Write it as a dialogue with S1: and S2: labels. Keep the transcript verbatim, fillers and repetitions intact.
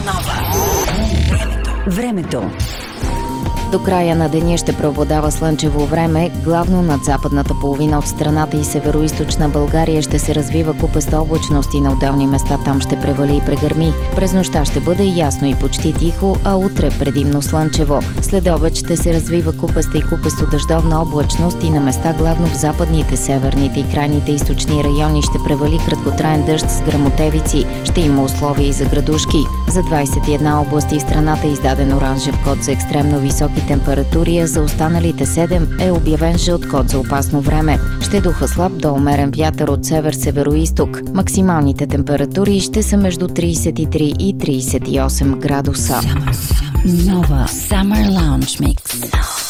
S1: Времето.
S2: До края на деня ще преобладава слънчево време, главно над западната половина от страната и североизточна България ще се развива купеста облачност и на отделни места там ще превали и прегърми. През нощта ще бъде ясно и почти тихо, а утре предимно слънчево. След обед ще се развива купеста и купесто дъждовна облачност и на места главно в западните, северните и крайните източни райони ще превали краткотраен дъжд с гръмотевици. Ще има условия и за градушки. За двадесет и една области в страната е издаден оранжев код за екстремно високи температури, а за останалите седем е обявен жълт код за опасно време. Ще духа слаб до умерен вятър от север-североизток. Максималните температури ще са между тридесет и три и тридесет и осем градуса.
S1: Нова Summer Lounge Mix.